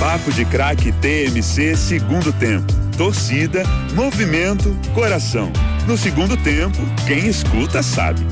Papo de Craque TMC segundo tempo. Torcida, movimento, coração. No segundo tempo, quem escuta sabe.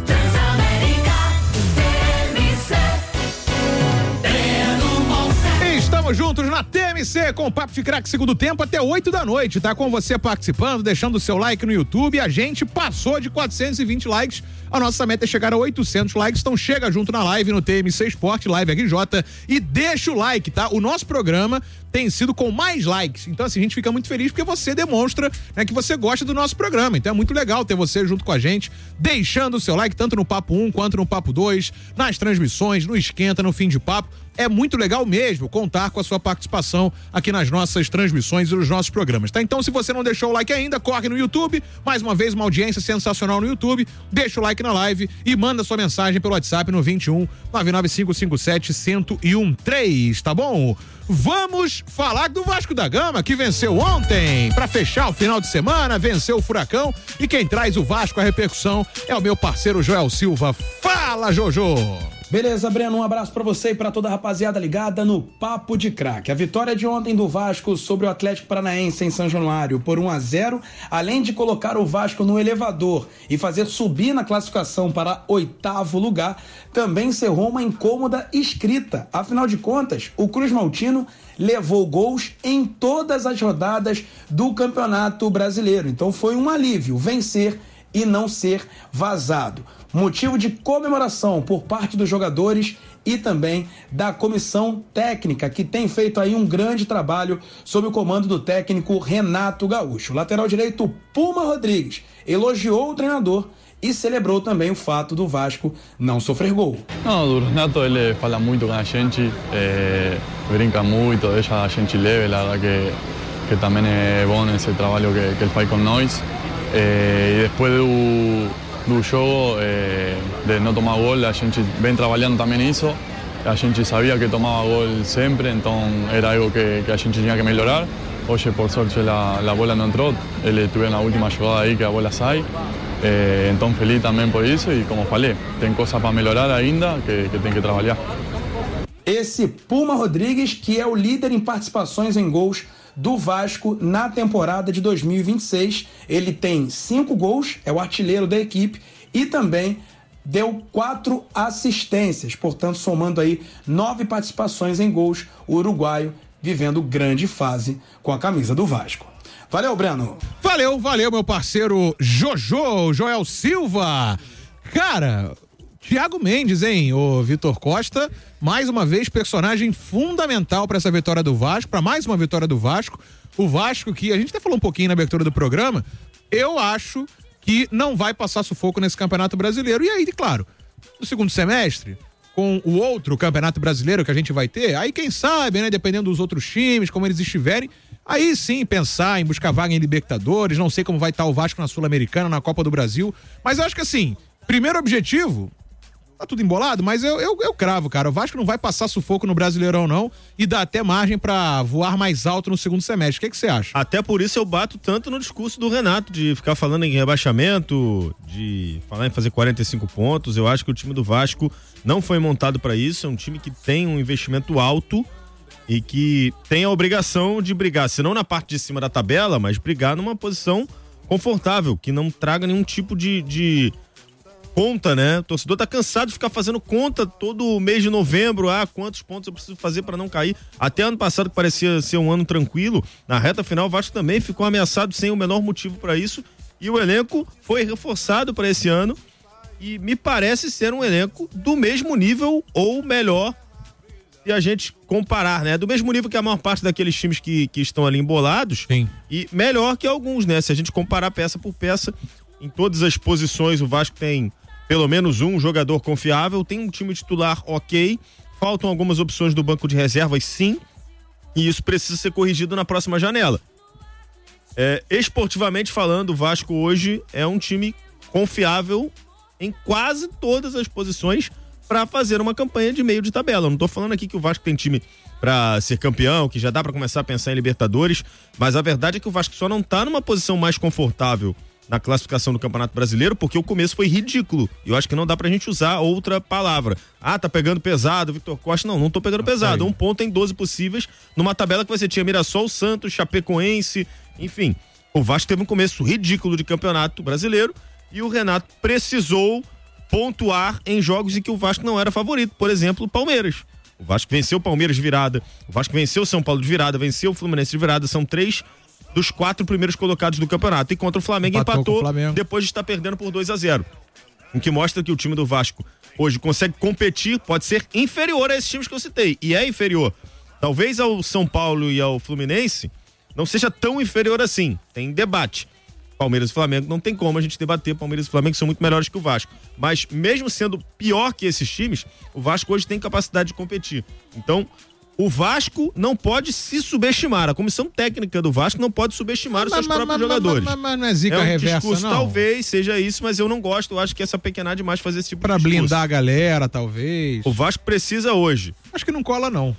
Estamos juntos na TMC com o Papo de Craque segundo tempo até 8 da noite, tá? Com você participando, deixando o seu like no YouTube. A gente passou de 420 likes. A nossa meta é chegar a 800 likes, então chega junto na live no TMC Sport, Live RJ, e deixa o like, tá? O nosso programa tem sido com mais likes, então assim, a gente fica muito feliz porque você demonstra, né, que você gosta do nosso programa, então é muito legal ter você junto com a gente, deixando o seu like tanto no Papo 1 quanto no Papo 2, nas transmissões, no Esquenta, no Fim de Papo. É muito legal mesmo contar com a sua participação aqui nas nossas transmissões e nos nossos programas, tá? Então, se você não deixou o like ainda, corre no YouTube, mais uma vez uma audiência sensacional no YouTube, deixa o like na live e manda sua mensagem pelo WhatsApp no 21 99557 1013, tá bom? Vamos falar do Vasco da Gama, que venceu ontem para fechar o final de semana, venceu o Furacão, e quem traz o Vasco, a repercussão, é o meu parceiro Joel Silva. Fala, Jojo! Beleza, Breno, um abraço pra você e pra toda a rapaziada ligada no Papo de Craque. A vitória de ontem do Vasco sobre o Atlético Paranaense em São Januário por 1-0, além de colocar o Vasco no elevador e fazer subir na classificação para 8º lugar, também encerrou uma incômoda escrita. Afinal de contas, o Cruz Maltino levou gols em todas as rodadas do Campeonato Brasileiro. Então foi um alívio vencer e não ser vazado. Motivo de comemoração por parte dos jogadores e também da comissão técnica, que tem feito aí um grande trabalho sob o comando do técnico Renato Gaúcho. O lateral direito Puma Rodrigues elogiou o treinador e celebrou também o fato do Vasco não sofrer gol. Não, o Renato, ele fala muito com a gente, brinca muito, deixa a gente leve, a verdade que também é bom esse trabalho que ele faz com nós. E depois do jogo, de não tomar gol, a gente vem trabalhando também isso. A gente sabia que tomava gol sempre, então era algo que a gente tinha que melhorar. Hoje, por sorte, a bola não entrou. Ele teve na última jogada aí que a bola sai. Então, feliz também por isso. E como falei, tem coisas para melhorar ainda que tem que trabalhar. Esse Puma Rodrigues, que é o líder em participações em gols do Vasco na temporada de 2026. Ele tem 5 gols, é o artilheiro da equipe e também deu 4 assistências, portanto somando aí 9 participações em gols, o uruguaio vivendo grande fase com a camisa do Vasco. Valeu, Breno. Valeu, meu parceiro Jojo, Joel Silva. Cara, Thiago Mendes, hein? O Vitor Costa, mais uma vez, personagem fundamental para essa vitória do Vasco, para mais uma vitória do Vasco. O Vasco, que a gente até falou um pouquinho na abertura do programa, eu acho que não vai passar sufoco nesse Campeonato Brasileiro. E aí, claro, no segundo semestre, com o outro Campeonato Brasileiro que a gente vai ter, aí quem sabe, né, dependendo dos outros times, como eles estiverem, aí sim pensar em buscar vaga em Libertadores. Não sei como vai estar o Vasco na Sul-Americana, na Copa do Brasil, mas eu acho que assim, primeiro objetivo, tá tudo embolado, mas eu cravo, cara. O Vasco não vai passar sufoco no Brasileirão, não, e dá até margem pra voar mais alto no segundo semestre. O que você acha? Até por isso eu bato tanto no discurso do Renato, de ficar falando em rebaixamento, de falar em fazer 45 pontos. Eu acho que o time do Vasco não foi montado pra isso. É um time que tem um investimento alto e que tem a obrigação de brigar, se não na parte de cima da tabela, mas brigar numa posição confortável, que não traga nenhum tipo de conta, né? O torcedor tá cansado de ficar fazendo conta todo mês de novembro, quantos pontos eu preciso fazer para não cair. Até ano passado, que parecia ser um ano tranquilo, na reta final o Vasco também ficou ameaçado sem o menor motivo para isso, e o elenco foi reforçado para esse ano e me parece ser um elenco do mesmo nível ou melhor, se a gente comparar, né? Do mesmo nível que a maior parte daqueles times que estão ali embolados. Sim. E melhor que alguns, né? Se a gente comparar peça por peça, em todas as posições o Vasco tem pelo menos um jogador confiável, tem um time titular ok, faltam algumas opções do banco de reservas, sim, e isso precisa ser corrigido na próxima janela. Esportivamente falando, o Vasco hoje é um time confiável em quase todas as posições para fazer uma campanha de meio de tabela. Eu não tô falando aqui que o Vasco tem time para ser campeão, que já dá para começar a pensar em Libertadores, mas a verdade é que o Vasco só não tá numa posição mais confortável na classificação do Campeonato Brasileiro, porque o começo foi ridículo. Eu acho que não dá pra gente usar outra palavra. Tá pegando pesado, Vitor Costa. Não tô pegando pesado. 1 ponto em 12 possíveis, numa tabela que você tinha Mirassol, Santos, Chapecoense, enfim. O Vasco teve um começo ridículo de Campeonato Brasileiro e o Renato precisou pontuar em jogos em que o Vasco não era favorito. Por exemplo, o Palmeiras. O Vasco venceu o Palmeiras de virada, o Vasco venceu o São Paulo de virada, venceu o Fluminense de virada. São 3 dos 4 primeiros colocados do campeonato. E contra o Flamengo empatou depois de estar perdendo por 2-0. O que mostra que o time do Vasco hoje consegue competir, pode ser inferior a esses times que eu citei. E é inferior. Talvez ao São Paulo e ao Fluminense não seja tão inferior assim. Tem debate. Palmeiras e Flamengo não tem como a gente debater. Palmeiras e Flamengo são muito melhores que o Vasco. Mas mesmo sendo pior que esses times, o Vasco hoje tem capacidade de competir. Então, o Vasco não pode se subestimar. A comissão técnica do Vasco não pode subestimar os seus próprios jogadores. Mas não é zica reversa, discurso, não. Talvez seja isso, mas eu não gosto. Eu acho que essa pequenar demais fazer esse tipo de discurso. Pra blindar a galera, talvez. O Vasco precisa hoje. Acho que não cola, não.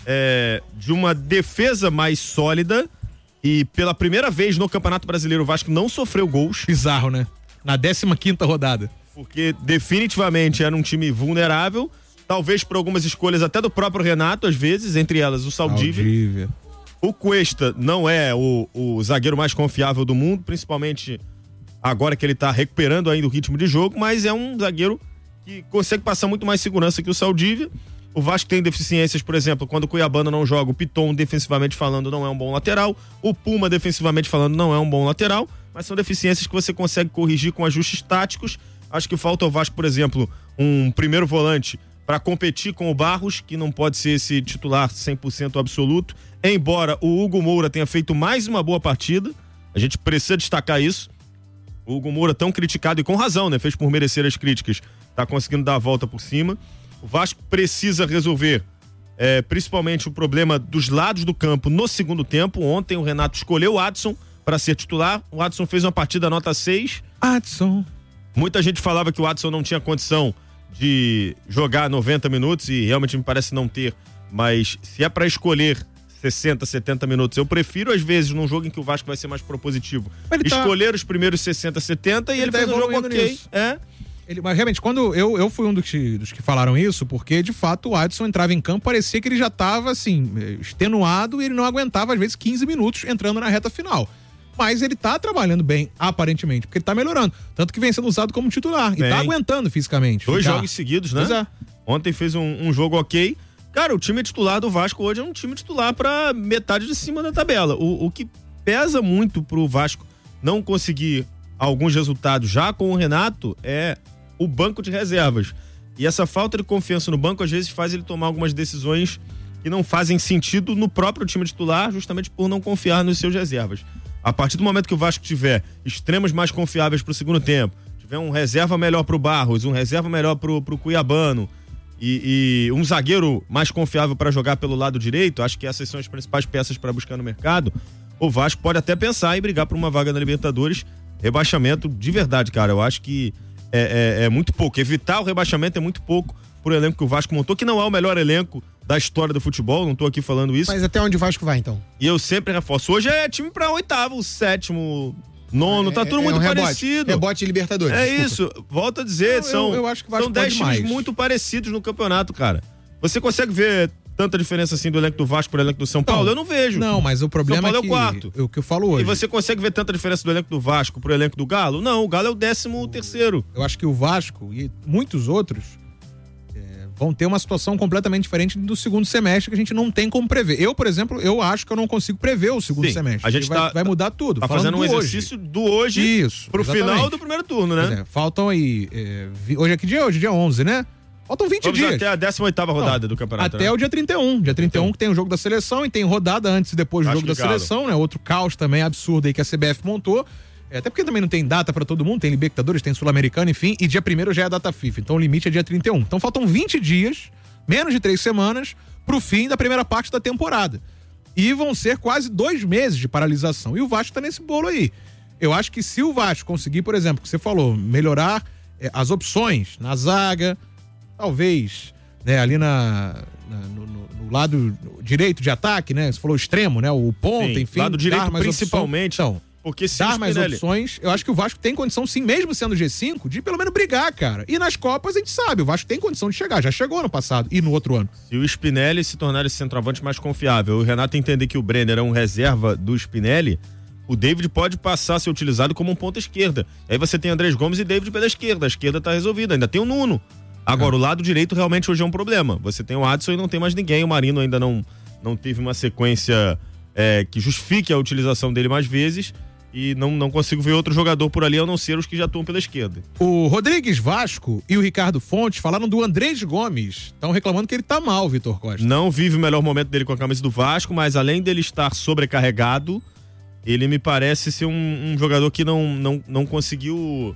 De uma defesa mais sólida. E pela primeira vez no Campeonato Brasileiro, o Vasco não sofreu gols. Bizarro, né? Na 15ª rodada. Porque definitivamente era um time vulnerável. Talvez por algumas escolhas até do próprio Renato, às vezes, entre elas o Saldívia. O Cuesta não é o zagueiro mais confiável do mundo, principalmente agora que ele tá recuperando ainda o ritmo de jogo, mas é um zagueiro que consegue passar muito mais segurança que o Saldívia. O Vasco tem deficiências, por exemplo, quando o Cuiabano não joga, o Piton, defensivamente falando, não é um bom lateral. O Puma, defensivamente falando, não é um bom lateral. Mas são deficiências que você consegue corrigir com ajustes táticos. Acho que falta ao Vasco, por exemplo, um primeiro volante para competir com o Barros, que não pode ser esse titular 100% absoluto. Embora o Hugo Moura tenha feito mais uma boa partida, a gente precisa destacar isso. O Hugo Moura, tão criticado e com razão, né? Fez por merecer as críticas. Tá conseguindo dar a volta por cima. O Vasco precisa resolver principalmente o problema dos lados do campo no segundo tempo. Ontem o Renato escolheu o Adson para ser titular. O Adson fez uma partida nota 6. Adson. Muita gente falava que o Adson não tinha condição de jogar 90 minutos e realmente me parece não ter. Mas se é para escolher 60, 70 minutos, eu prefiro às vezes num jogo em que o Vasco vai ser mais propositivo escolher os primeiros 60, 70 e ele fez um jogo ok. Mas realmente, quando eu fui um dos que falaram isso, porque de fato o Adson entrava em campo, parecia que ele já estava assim, extenuado, e ele não aguentava às vezes 15 minutos entrando na reta final. Mas ele tá trabalhando bem, aparentemente, porque ele tá melhorando. Tanto que vem sendo usado como titular. E tá aguentando fisicamente. 2 jogos seguidos, né? Pois é. Ontem fez um jogo ok. Cara, o time titular do Vasco hoje é um time titular pra metade de cima da tabela. O que pesa muito pro Vasco não conseguir alguns resultados já com o Renato é o banco de reservas. E essa falta de confiança no banco, às vezes, faz ele tomar algumas decisões que não fazem sentido no próprio time titular, justamente por não confiar nos seus reservas. A partir do momento que o Vasco tiver extremos mais confiáveis pro segundo tempo, tiver um reserva melhor pro Barros, um reserva melhor pro Cuiabano e um zagueiro mais confiável para jogar pelo lado direito, acho que essas são as principais peças para buscar no mercado, o Vasco pode até pensar em brigar por uma vaga na Libertadores. Rebaixamento de verdade, cara, eu acho que é muito pouco. Evitar o rebaixamento é muito pouco pro elenco que o Vasco montou, que não é o melhor elenco da história do futebol, não tô aqui falando isso. Mas até onde o Vasco vai, então? E eu sempre reforço. Hoje é time pra 8º, 7º, 9º, tá tudo muito parecido. Rebote de Libertadores. Isso, volto a dizer, eu acho que o Vasco são 10 times mais. muito parecidos no campeonato, cara. Você consegue ver tanta diferença assim do elenco do Vasco pro elenco do São Paulo? Eu não vejo. Não, mas o problema São Paulo é o 4º. O que eu falo hoje. E você consegue ver tanta diferença do elenco do Vasco pro elenco do Galo? Não, o Galo é o 13º. Eu acho que o Vasco e muitos outros vão ter uma situação completamente diferente do segundo semestre, que a gente não tem como prever. Eu, por exemplo, eu acho que eu não consigo prever o segundo semestre. A gente vai mudar tudo. Tá fazendo um exercício do hoje pro final do primeiro turno, né? Faltam aí... hoje é que dia? Hoje é dia 11, né? Faltam 20 dias. Até a 18ª rodada do campeonato. Até o dia 31. Dia 31 que tem o jogo da seleção e tem rodada antes e depois do jogo da seleção, né? Outro caos também absurdo aí que a CBF montou. Até porque também não tem data pra todo mundo, tem Libertadores, tem Sul-Americana, enfim, e dia 1º já é a data FIFA, então o limite é dia 31. Então faltam 20 dias, menos de 3 semanas, pro fim da primeira parte da temporada. E vão ser quase 2 meses de paralisação. E o Vasco tá nesse bolo aí. Eu acho que se o Vasco conseguir, por exemplo, que você falou, melhorar as opções na zaga, talvez, né, ali no lado direito de ataque, né? Você falou extremo, né? O ponta, enfim. Lado direito principalmente. Então, Porque se dar o mais Spinelli... opções, eu acho que o Vasco tem condição, sim, mesmo sendo G5, de pelo menos brigar, cara. E nas Copas a gente sabe, o Vasco tem condição de chegar, já chegou ano passado e no outro ano. Se o Spinelli se tornar esse centroavante mais confiável, o Renato entender que o Brenner é um reserva do Spinelli, o David pode passar a ser utilizado como um ponta esquerda. Aí você tem Andrés Gomes e David pela esquerda. A esquerda tá resolvida, ainda tem o Nuno. Agora, o lado direito realmente hoje é um problema. Você tem o Adson e não tem mais ninguém. O Marino ainda não teve uma sequência que justifique a utilização dele mais vezes. E não consigo ver outro jogador por ali, a não ser os que já atuam pela esquerda. O Rodrigues Vasco e o Ricardo Fontes falaram do Andrés Gomes. Estão reclamando que ele tá mal, Vitor Costa. Não vive o melhor momento dele com a camisa do Vasco, mas além dele estar sobrecarregado, ele me parece ser um jogador que não conseguiu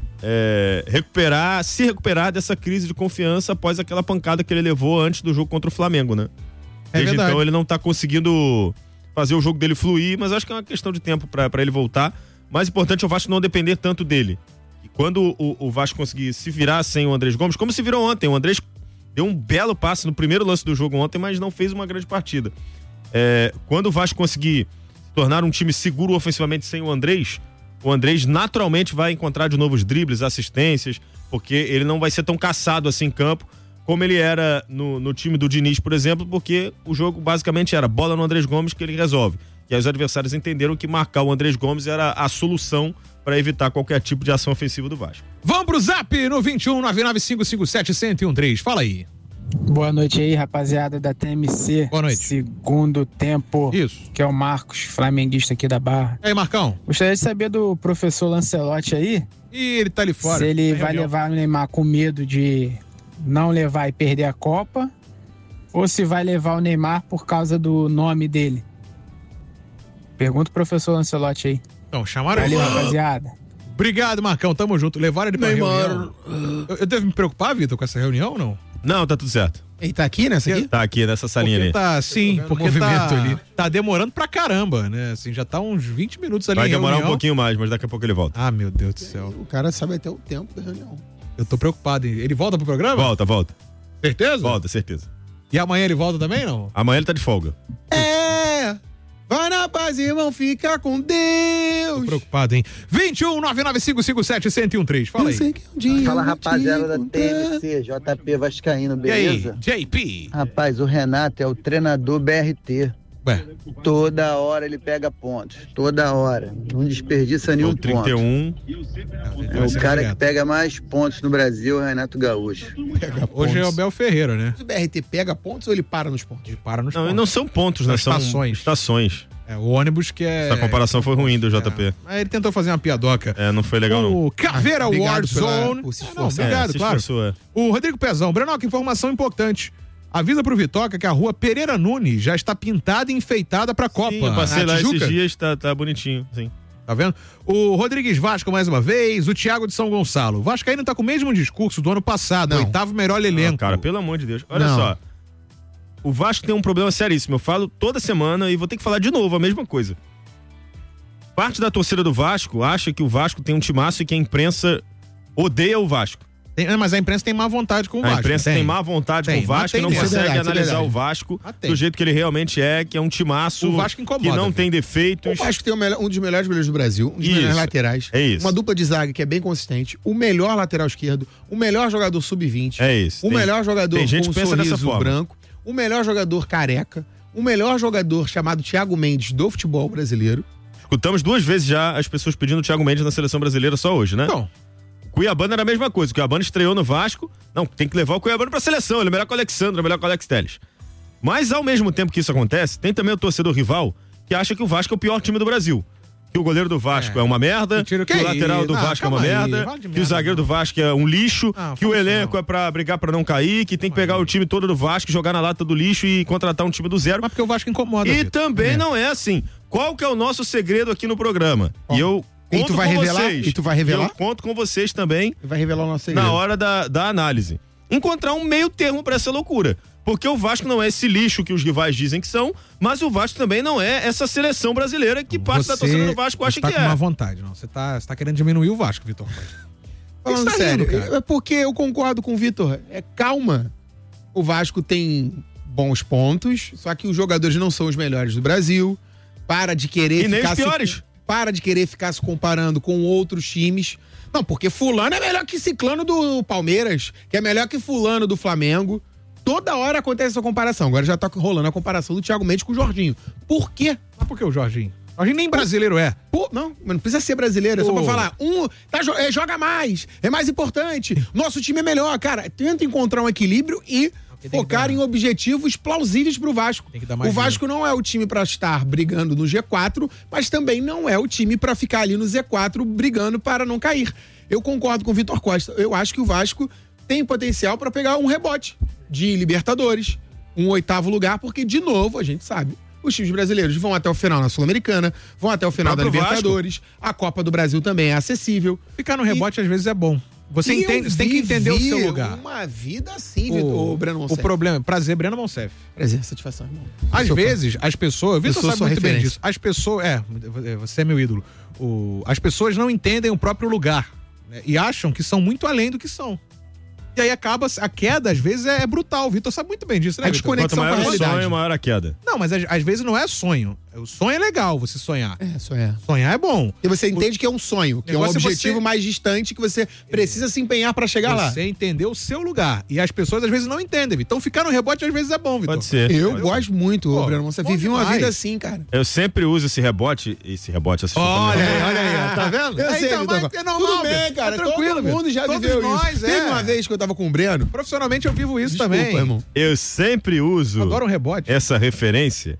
se recuperar dessa crise de confiança após aquela pancada que ele levou antes do jogo contra o Flamengo, né? Desde então ele não tá conseguindo fazer o jogo dele fluir, mas acho que é uma questão de tempo pra ele voltar. Mais importante é o Vasco não depender tanto dele. E quando o Vasco conseguir se virar sem o Andrés Gomes, como se virou ontem, o Andrés deu um belo passe no primeiro lance do jogo ontem, mas não fez uma grande partida. Quando o Vasco conseguir tornar um time seguro ofensivamente sem o Andrés naturalmente vai encontrar de novos dribles, assistências, porque ele não vai ser tão caçado assim em campo como ele era no time do Diniz, por exemplo, porque o jogo basicamente era bola no Andrés Gomes que ele resolve. E aí os adversários entenderam que marcar o Andrés Gomes era a solução para evitar qualquer tipo de ação ofensiva do Vasco. Vamos pro Zap no 21-99557-1013. Fala aí. Boa noite aí, rapaziada da TMC. Boa noite. Segundo tempo. Isso. Que é o Marcos, flamenguista aqui da Barra. E aí, Marcão? Gostaria de saber do professor Lancelotti aí. E ele tá ali fora. Se ele vai levar o Neymar com medo de não levar e perder a Copa, ou se vai levar o Neymar por causa do nome dele. Pergunta o professor Lancelotti aí. Então, chamaram ele. Valeu, rapaziada. Obrigado, Marcão. Tamo junto. Levaram ele pra reunião. Eu devo me preocupar, Vitor, com essa reunião ou não? Não, tá tudo certo. Ele tá aqui nessa aqui? Tá aqui, nessa salinha ali. Tá, sim, porque tá demorando pra caramba, né? Assim, já tá uns 20 minutos ali. Vai demorar um pouquinho mais, mas daqui a pouco ele volta. Ah, meu Deus do céu. O cara sabe até o tempo da reunião. Eu tô preocupado. Ele volta pro programa? Volta. Certeza? Volta, certeza. E amanhã ele volta também, não? Amanhã ele tá de folga. Vai na paz, irmão, fica com Deus. Tô preocupado, hein? 21-99557-1013. Fala aí. Fala, rapaziada da TMC, JP Vascaíno, beleza? E aí, JP? Rapaz, o Renato é o treinador BRT. Ué. Toda hora ele pega pontos, toda hora. Não desperdiça nenhum 31. É o cara que pega mais pontos no Brasil, Renato Gaúcho. Hoje é o Abel Ferreira, né? O BRT pega pontos ou ele para nos pontos? Ele para nos Não, pontos. e não são pontos, né? São estações. O ônibus que é... Essa comparação foi ruim do JP. Aí ele tentou fazer uma piadoca. Não foi legal não. O Caveira Warzone. Obrigado, claro. O Rodrigo Pezão. Brenoca, informação importante. Avisa pro Vitoca que a rua Pereira Nunes já está pintada e enfeitada pra Copa. Sim, eu passei lá esses dias, tá bonitinho, sim. Tá vendo? O Rodrigues Vasco mais uma vez, o Thiago de São Gonçalo. O Vasco ainda tá com o mesmo discurso do ano passado, Não. 8º melhor elenco. Cara, pelo amor de Deus. Olha só. O Vasco tem um problema seríssimo. Eu falo toda semana e vou ter que falar de novo a mesma coisa. Parte da torcida do Vasco acha que o Vasco tem um timaço e que a imprensa odeia o Vasco. Mas a imprensa tem má vontade com o Vasco. A imprensa tem má vontade com o Vasco e não consegue analisar o Vasco do jeito que ele realmente é, que é um timaço que não tem defeitos. O Vasco tem um dos melhores goleiros do Brasil, um dos melhores laterais. É isso. Uma dupla de zaga que é bem consistente, o melhor lateral esquerdo, o melhor jogador sub-20. É isso. O melhor jogador tem gente com um que pensa dessa sorriso forma. branco, o melhor jogador careca, o melhor jogador chamado Thiago Mendes do futebol brasileiro. Escutamos 2 vezes já as pessoas pedindo o Thiago Mendes na seleção brasileira só hoje, né? Não. Cuiabano era a mesma coisa. O Cuiabano estreou no Vasco. Não, tem que levar o Cuiabano pra seleção. Ele é melhor que o Alexandre, é melhor que o Alex Telles. Mas ao mesmo tempo que isso acontece, tem também o torcedor rival que acha que o Vasco é o pior time do Brasil. Que o goleiro do Vasco é uma merda, que o lateral do Vasco é uma merda, que o zagueiro do Vasco é um lixo, que o elenco é pra brigar pra não cair, que tem que pegar o time todo do Vasco, jogar na lata do lixo e contratar um time do zero. Mas porque o Vasco incomoda. E também não é assim. Qual que é o nosso segredo aqui no programa? E eu conto com vocês. E tu vai revelar? Eu conto com vocês também. Vai revelar o nosso segredo. Na hora da análise. Encontrar um meio termo pra essa loucura. Porque o Vasco não é esse lixo que os rivais dizem que são, mas o Vasco também não é essa seleção brasileira que parte da torcida do Vasco acha que é. Você tá com má vontade, não. Você tá querendo diminuir o Vasco, Vitor. Falando sério, é porque eu concordo com o Vitor. Calma. O Vasco tem bons pontos, só que os jogadores não são os melhores do Brasil. Para de querer e nem ficar... os piores. para de querer ficar se comparando com outros times. Não, porque fulano é melhor que ciclano do Palmeiras, que é melhor que fulano do Flamengo. Toda hora acontece essa comparação. Agora já tá rolando a comparação do Thiago Mendes com o Jorginho. Por quê? Mas por que o Jorginho? O Jorginho nem brasileiro é. Pô, não precisa ser brasileiro, é só pra falar. Joga mais, é mais importante, nosso time é melhor. Cara, tenta encontrar um equilíbrio e focar em objetivos plausíveis pro Vasco. O Vasco não é o time pra estar brigando no G4, mas também não é o time pra ficar ali no Z4 brigando para não cair. Eu concordo com o Vitor Costa. Eu acho que o Vasco tem potencial pra pegar um rebote de Libertadores, um 8º lugar, porque, de novo, a gente sabe, os times brasileiros vão até o final na Sul-Americana, vão até o final da Libertadores, a Copa do Brasil também é acessível. Ficar no rebote às vezes é bom. Você tem que entender o seu lugar. Uma vida assim, Vitor, Breno Monsef. O problema, prazer, Breno Monsef. Prazer, satisfação, irmão. Às vezes, as pessoas, o Vitor sabe muito bem disso, as pessoas, você é meu ídolo, as pessoas não entendem o próprio lugar, né, e acham que são muito além do que são. E aí a queda, às vezes, é brutal. O Vitor sabe muito bem disso, né? A desconexão com a realidade. Sonho, maior a queda. Não, mas às vezes não é sonho. O sonho é legal, você sonhar. Sonhar. Sonhar é bom. E você entende que é um sonho, que é um objetivo mais distante que você precisa se empenhar pra chegar lá. Você entendeu o seu lugar. E as pessoas, às vezes, não entendem. Então, ficar no rebote, às vezes, é bom, Vitor. Pode ser. Eu gosto muito, Breno. Você vive uma vida assim, cara. Eu sempre uso esse rebote. Olha aí, tá vendo? Eu sei, Vitor. É normal, tudo bem, cara. Tranquilo, todo mundo já viveu isso. Teve uma vez que eu tava com o Breno. Profissionalmente, eu vivo isso também. Irmão. Eu sempre uso Adoro um rebote. Essa referência.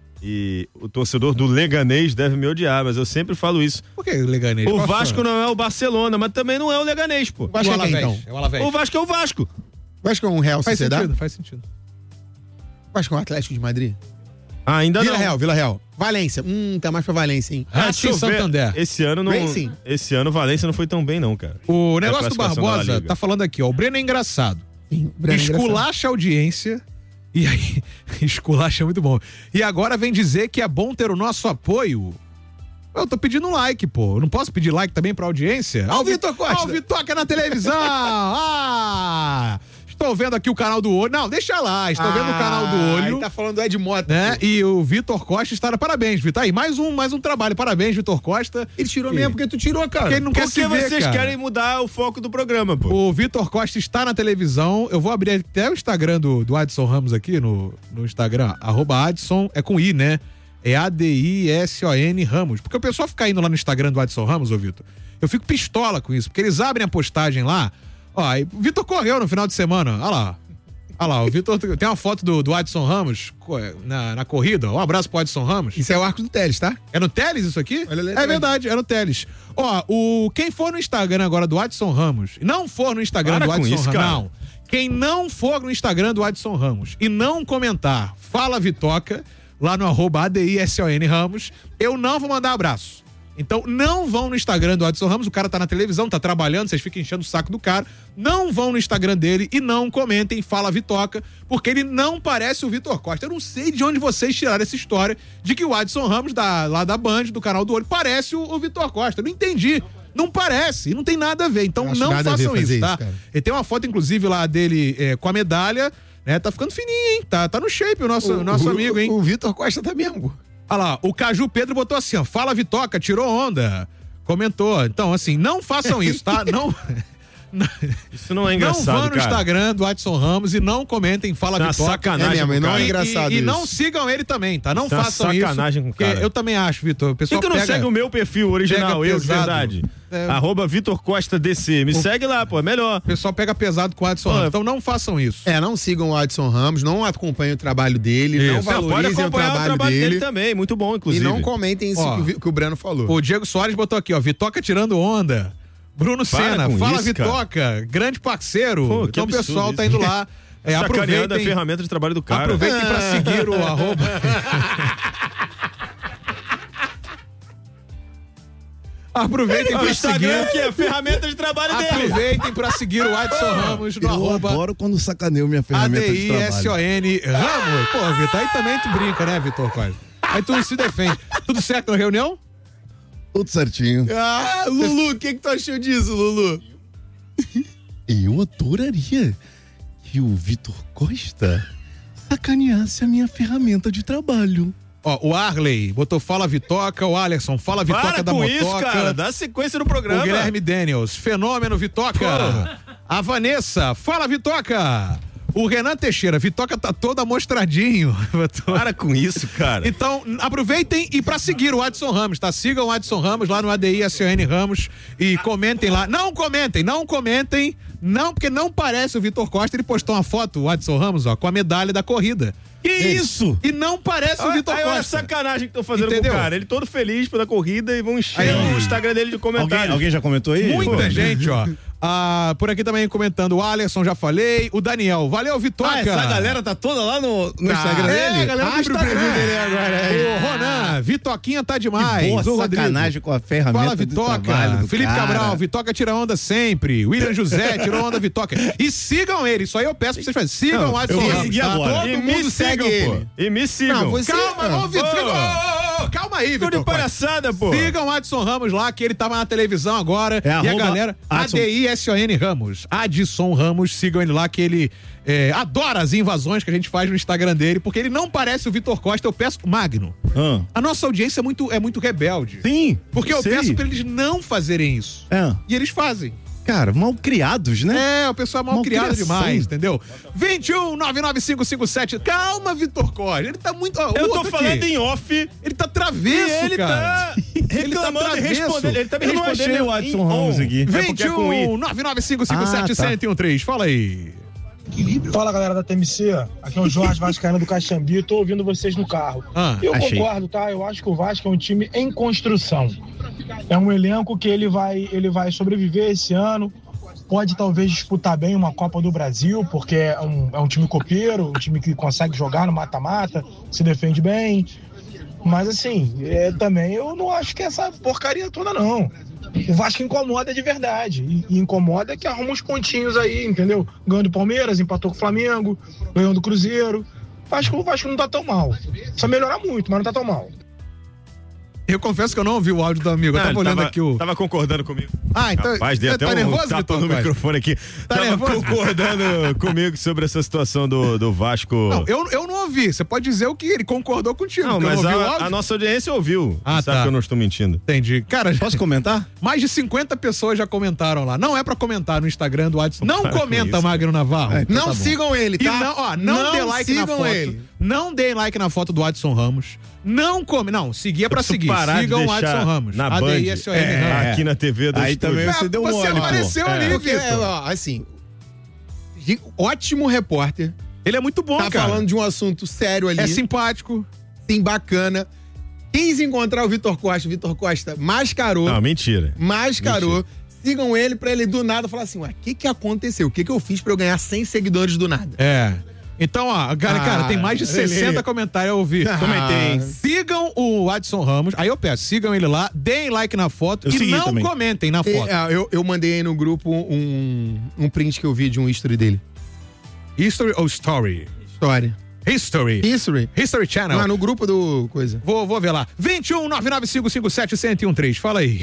E o torcedor do Leganês deve me odiar, mas eu sempre falo isso. Por que o Leganês? O Vasco não é o Barcelona, mas também não é o Leganês, pô. O Vasco é quem, então? É o Alavés. O Vasco é o Vasco. O Vasco é um Real Sociedade? Faz sentido. O Vasco é um Atlético de Madrid? Ainda não. Vila Real. Valência. Tá mais pra Valência, hein? Racing Santander. Esse ano Valência não foi tão bem, não, cara. O negócio do Barbosa tá falando aqui, ó. O Breno é engraçado. Sim, esculacha a audiência. E aí, esculacha é muito bom. E agora vem dizer que é bom ter o nosso apoio. Eu tô pedindo like, pô. Eu não posso pedir like também pra audiência? Ó o Vitor Costa. Ó o Vitoca na televisão. Estou vendo aqui o canal do Olho. Não, deixa lá. Estou vendo o canal do Olho. Ele tá falando do Ed Mota. Né? E o Vitor Costa está na parabéns, Vitor. Aí, mais um trabalho. Parabéns, Vitor Costa. Ele tirou mesmo porque tu tirou, cara. Porque ele não quer se ver, vocês querem mudar o foco do programa, pô. O Vitor Costa está na televisão. Eu vou abrir até o Instagram do Adson Ramos aqui no Instagram. @Adson, é com I, né? É ADISON Ramos. Porque o pessoal fica indo lá no Instagram do Adson Ramos, ô Vitor. Eu fico pistola com isso. Porque eles abrem a postagem lá. Ó, o Vitor correu no final de semana. Olha lá, o Vitor tem uma foto do Adson Ramos na corrida. Um abraço pro Adson Ramos. Isso é o arco do Teles, tá? É no Teles isso aqui? É verdade, é no Teles. Ó, quem for no Instagram agora do Adson Ramos, não for no Instagram do Adson Ramos, não. Quem não for no Instagram do Adson Ramos e não comentar Fala Vitoca, lá no @ADISON Ramos, eu não vou mandar abraço. Então, não vão no Instagram do Adson Ramos, o cara tá na televisão, tá trabalhando, vocês ficam enchendo o saco do cara. Não vão no Instagram dele e não comentem Fala Vitoca, porque ele não parece o Vitor Costa. Eu não sei de onde vocês tiraram essa história de que o Adson Ramos, lá da Band, do canal do Olho, parece o Vitor Costa. Eu não entendi. Não parece, não tem nada a ver. Então, não façam isso, tá? Ele tem uma foto, inclusive, lá dele com a medalha, né? Tá ficando fininho, hein? Tá no shape o nosso amigo, hein? O Vitor Costa tá mesmo. Olha lá, o Caju Pedro botou assim, ó, Fala Vitoca, tirou onda, comentou. Então, assim, não façam isso, tá? Isso não é engraçado, não vão no Instagram do Adson Ramos e não comentem Fala Vitoca. Sacanagem, mesmo, não é engraçado e não sigam ele também, tá? Não façam isso. Sacanagem com o cara. Eu também acho, Vitor. O pessoal Por que não segue o meu perfil original, de verdade? @Vitor Costa DC. Me segue lá, pô, é melhor. O pessoal pega pesado com o Adson Ramos, então não façam isso. Não sigam o Adson Ramos, não acompanhem o trabalho dele, não valorizem o trabalho dele também, muito bom, inclusive. E não comentem isso que o Breno falou. O Diego Soares botou aqui, ó, Vitoca tirando onda. Bruno Senna, Fala Vitoca, grande parceiro. Pô, então o pessoal tá indo lá. Aproveitem a ferramenta de trabalho do cara. Aproveitem pra seguir o Aproveitem pra seguir que é a ferramenta de trabalho dele. Aproveitem pra seguir o Adson Ramos no Eu adoro quando sacaneio minha ferramenta de trabalho. ADISON Ramos. Pô, Vitor, aí também tu brinca, né, Vitor? Quase. Aí tu se defende. Tudo certo na reunião? Tudo certinho. Lulu, o que tu achou disso, Lulu? Eu adoraria que o Vitor Costa sacaneasse a minha ferramenta de trabalho. Ó, o Arley botou fala Vitoca, o Alisson fala Vitoca da Motoca. Isso, cara, dá sequência no programa. O Guilherme Daniels, fenômeno Vitoca. Porra. A Vanessa, fala Vitoca. O Renan Teixeira, Vitoca tá todo amostradinho. Para com isso, cara. Então, aproveitem e pra seguir o Adson Ramos, tá? Sigam o Adson Ramos lá no ADI SON Ramos e comentem lá. Não comentem, não, porque não parece o Vitor Costa. Ele postou uma foto, o Adson Ramos, ó, com a medalha da corrida. Que isso? E não parece o Vitor Costa. Olha a sacanagem que estão fazendo com o cara. Ele todo feliz pela corrida e vão encher o Instagram dele de comentários. Alguém já comentou aí? Muita gente, ó. Por aqui também comentando o Alisson, já falei. O Daniel, valeu, Vitoca. Essa galera tá toda lá no Instagram dele? A galera do Instagram dele agora. O Ronan, Vitoquinha tá demais. Boa o sacanagem com a ferramenta. Fala, Vitoca. Felipe Cabral, Vitoca tira onda sempre. William José tirou onda, Vitoca. E sigam ele, isso aí eu peço pra vocês fazerem. Sigam o Adson Ramos. Seguir agora. Todo mundo segue ele. E me sigam. Calma aí, Vitor. Tô de palhaçada, pô. Sigam o Adson Ramos lá, que ele tava na televisão agora. É, e a galera, ADI SON Ramos. Adson Ramos, sigam ele lá, que ele adora as invasões que a gente faz no Instagram dele, porque ele não parece o Vitor Costa. Eu peço, Magno, a nossa audiência é muito rebelde. Sim. Porque eu peço pra eles não fazerem isso. E eles fazem. Cara, mal criados, né? O pessoal é mal criado demais, entendeu? 21-99557. Calma, Vitor Costa. Ele tá muito. Eu tô falando em off. Ele tá travesso, ele cara. Tá reclamando e respondendo. Ele tá me respondendo. Eu não achei o Adson Ramos aqui. 21-99557-1013. Fala aí. Fala, galera da TMC. Aqui é o Jorge Vascaíno do Caxambi. Tô ouvindo vocês no carro. Eu concordo, tá? Eu acho que o Vasco é um time em construção. É um elenco que ele vai sobreviver esse ano. Pode talvez disputar bem uma Copa do Brasil, porque é um time copeiro, um time que consegue jogar no mata-mata, se defende bem. Mas assim, também eu não acho que é essa porcaria toda, não. O Vasco incomoda de verdade. E incomoda que arruma uns pontinhos aí, entendeu? Ganhou do Palmeiras, empatou com o Flamengo, ganhou do Cruzeiro. O Vasco não tá tão mal. Precisa melhorar muito, mas não tá tão mal. Eu confesso que eu não ouvi o áudio do amigo. Eu tava olhando aqui o. Tava concordando comigo. Então. Rapaz, dei até nervoso, tapa no microfone aqui. Tava concordando comigo sobre essa situação do Vasco. Não, eu não ouvi. Você pode dizer o que ele concordou contigo. Não, mas a nossa audiência ouviu. Sabe que eu não estou mentindo. Entendi. Cara, posso comentar? Mais de 50 pessoas já comentaram lá. Não é pra comentar no Instagram do Adson. Não comenta, Magno Navarro. Não sigam ele, tá? E não dê like na foto. Ele. Não dê like na foto do Adson Ramos. Não, seguir é pra seguir. Sigam o Adson Ramos. Na Band, aqui na TV do Aí estúdio. também você deu um Você apareceu ali, porque, Vitor. assim, ótimo repórter. Ele é muito bom, cara. Tá falando de um assunto sério ali. É simpático. Sim, bacana. Quis encontrar o Vitor Costa. O Vitor Costa mascarou. Não, mentira. Mascarou. Sigam ele pra ele do nada falar assim, ué, o que aconteceu? O que eu fiz pra eu ganhar 100 seguidores do nada? Então, cara, tem mais de 60 comentários a ouvir. Comentei. Sigam o Adson Ramos, aí eu peço, sigam ele lá, deem like na foto e não comentem na foto. Eu mandei aí no grupo um print que eu vi de um history dele. History ou story? History Channel. Não, no grupo do coisa. Vou ver lá. 21-99557-1013, fala aí.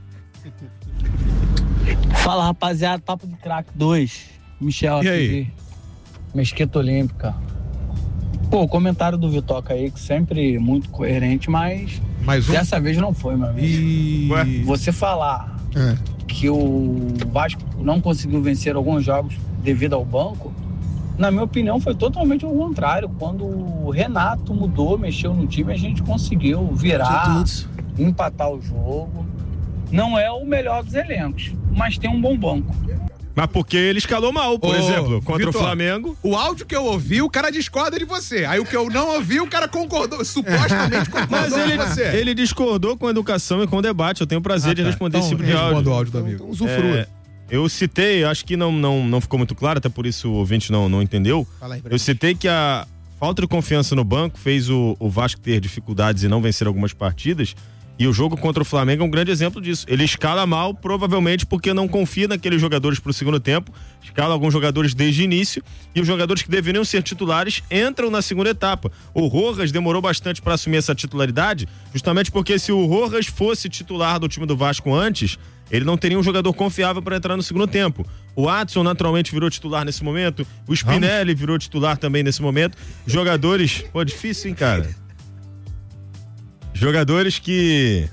Fala, rapaziada, Papo de Crack 2. Michel e aqui. Aí? Mesquita Olímpica. Pô, o comentário do Vitoca aí, que sempre muito coerente, mas dessa vez não foi, meu amigo. Você falar que o Vasco não conseguiu vencer alguns jogos devido ao banco, na minha opinião, foi totalmente o contrário. Quando o Renato mudou, mexeu no time, a gente conseguiu virar, empatar o jogo. Não é o melhor dos elencos, mas tem um bom banco. Mas porque ele escalou mal, por exemplo, contra Vitor, o Flamengo. O áudio que eu ouvi, o cara discorda de você. Aí o que eu não ouvi, o cara concordou, supostamente concordou com você. Ele discordou com a educação e com o debate. Eu tenho o prazer de responder esse tipo de áudio. O áudio do amigo. Então, usufrua. Eu citei, acho que não ficou muito claro, até por isso o ouvinte não entendeu. Eu citei que a falta de confiança no banco fez o Vasco ter dificuldades e não vencer algumas partidas. E o jogo contra o Flamengo é um grande exemplo disso. Ele escala mal, provavelmente porque não confia naqueles jogadores pro segundo tempo. Escala alguns jogadores desde o início. E os jogadores que deveriam ser titulares entram na segunda etapa. O Rojas demorou bastante para assumir essa titularidade, justamente porque se o Rojas fosse titular do time do Vasco antes, ele não teria um jogador confiável para entrar no segundo tempo. O Adson naturalmente virou titular nesse momento. O Spinelli virou titular também nesse momento. Jogadores... Pô, difícil, hein, cara? Jogadores que...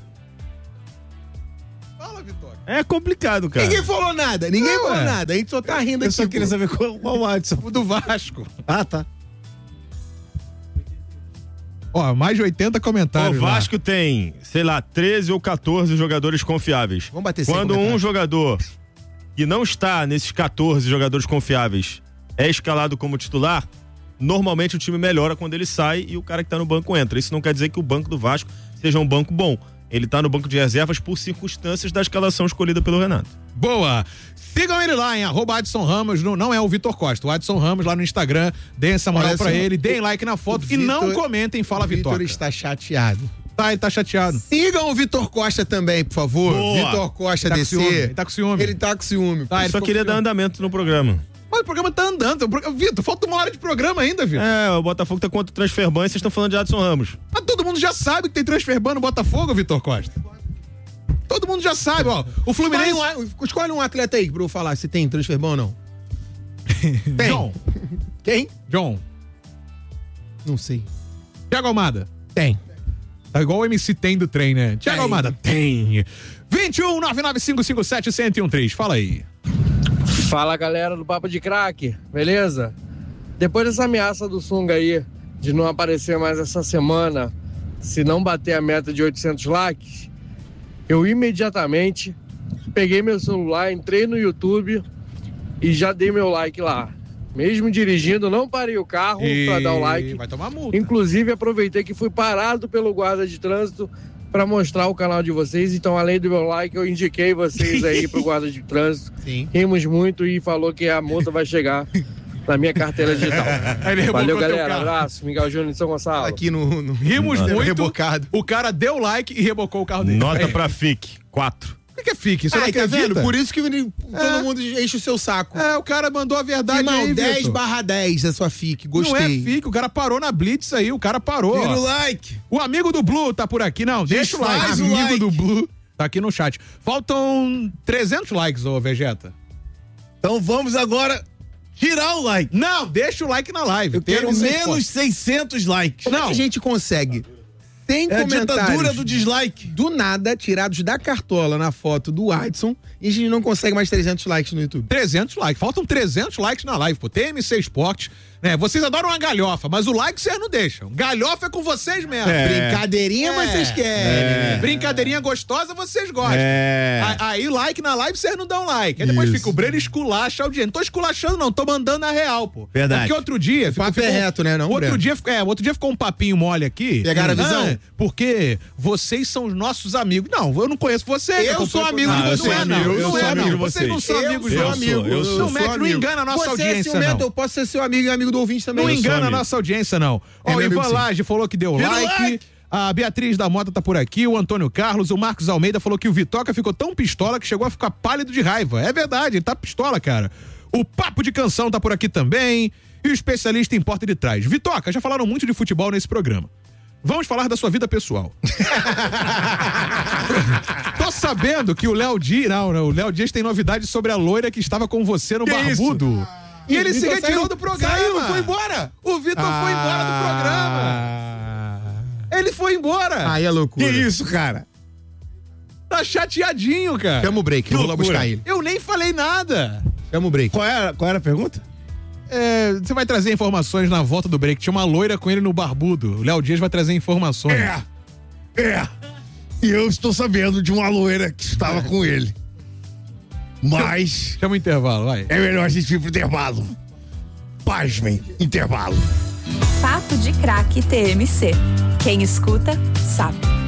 Fala, Vitória. É complicado, cara. Ninguém falou nada, falou nada. A gente só tá rindo aqui. Eu só queria saber qual o Adson. O do Vasco. Ah, tá. Ó, mais de 80 comentários. O Vasco tem, sei lá, 13 ou 14 jogadores confiáveis. Vamos bater Quando um jogador que não está nesses 14 jogadores confiáveis é escalado como titular, normalmente o time melhora quando ele sai e o cara que tá no banco entra. Isso não quer dizer que o banco do Vasco seja um banco bom. Ele tá no banco de reservas por circunstâncias da escalação escolhida pelo Renato. Boa! Sigam ele lá, em @Adson Ramos, não é o Vitor Costa, o Adson Ramos lá no Instagram, deem essa moral pra ele, deem like na foto e não comentem, fala Vitor. O Vitor está chateado. Tá, ele tá chateado. Sigam o Vitor Costa também, por favor. Vitor Costa tá DC. Ele tá com ciúme. Ele tá com ciúme. Tá, Eu só queria dar andamento no programa. Mas o programa tá andando. Vitor, falta uma hora de programa ainda, Vitor. O Botafogo tá contra o Transferban e vocês estão falando de Adson Ramos. Mas todo mundo já sabe que tem Transferban no Botafogo, Vitor Costa. Todo mundo já sabe, ó. O Fluminense... Escolhe um atleta aí pra eu falar se tem Transferban ou não. Tem. John. Quem? John. Não sei. Thiago Almada. Tem. Tá igual o MC Tem do trem, né? Thiago Almada. Tem. 21-99557-1013. Fala aí. Fala, galera do Papo de Craque. Beleza? Depois dessa ameaça do Sunga aí de não aparecer mais essa semana, se não bater a meta de 800 likes, eu imediatamente peguei meu celular, entrei no YouTube e já dei meu like lá. Mesmo dirigindo, não parei o carro pra dar o like. Vai tomar multa. Inclusive, aproveitei que fui parado pelo guarda de trânsito para mostrar o canal de vocês. Então, além do meu like, eu indiquei vocês aí pro guarda de trânsito. Sim. Rimos muito e falou que a multa vai chegar na minha carteira digital. Valeu, galera. Abraço. Miguel Júnior de São Gonçalo. Aqui no Rimos muito. Rebocado. O cara deu like e rebocou o carro dele. Nota pra FIC, 4. O que é FIC? Isso tá vendo? Por isso que todo mundo enche o seu saco. O cara mandou a verdade. Irmão, aí, 10/10 é sua FIC. Gostei. Não é FIC, o cara parou na Blitz aí, o cara parou. Tira o like. O amigo do Blue tá por aqui, não, deixa o like. Amigo do Blue tá aqui no chat. Faltam 300 likes, ô Vegeta. Então vamos agora tirar o like. Não, deixa o like na live. Eu quero menos 600 likes. Como é que a gente consegue? Tem comentários a ditadura do dislike. Do nada, tirados da cartola na foto do Adson, e a gente não consegue mais 300 likes no YouTube. 300 likes. Faltam 300 likes na live, pô. TMC Esportes, né? Vocês adoram uma galhofa, mas o like vocês não deixam. Galhofa é com vocês mesmo. Brincadeirinha vocês querem. Brincadeirinha gostosa vocês gostam. Aí like na live vocês não dão like. Aí depois fica o Breno esculacha a audiência. Não tô esculachando não, tô mandando a real, pô. Verdade. Porque outro dia... O papo é reto, né? Não, outro dia ficou um papinho mole aqui. Pegaram a visão? Porque vocês são os nossos amigos. Não, eu não conheço você. Eu sou amigo de você. Eu sou amigo de vocês. Vocês não são amigos, não. Não engana a nossa audiência, não. Eu posso ser seu amigo e amigo do ouvinte também. Não engana a nossa audiência, não. Ó, o Ivan Laje falou que deu like. A Beatriz da Mota tá por aqui, o Antônio Carlos, o Marcos Almeida falou que o Vitoca ficou tão pistola que chegou a ficar pálido de raiva. É verdade, ele tá pistola, cara. O Papo de Canção tá por aqui também. E o especialista em porta de trás. Vitoca, já falaram muito de futebol nesse programa. Vamos falar da sua vida pessoal. Tô sabendo que o Léo Dias... o Léo Dias tem novidades sobre a loira que estava com você no Barbudo. E ele se retirou do programa. Saiu, foi embora. O Vitor foi embora do programa. Ele foi embora. Aí é loucura. Que isso, cara? Tá chateadinho, cara. Chama o break, eu vou lá buscar ele. Eu nem falei nada. Chama o break. Qual era a pergunta? Você vai trazer informações na volta do break. Tinha uma loira com ele no Barbudo. O Léo Dias vai trazer informações. E eu estou sabendo de uma loira que estava com ele. Mas... Chama o intervalo, vai. É melhor a gente ir pro intervalo. Pasmem, intervalo. Papo de Craque TMC. Quem escuta, sabe.